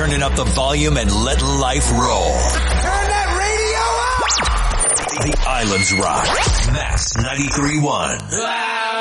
turning up the volume and let life roll. Turn that radio up! The Islands Rock. Max 93.1.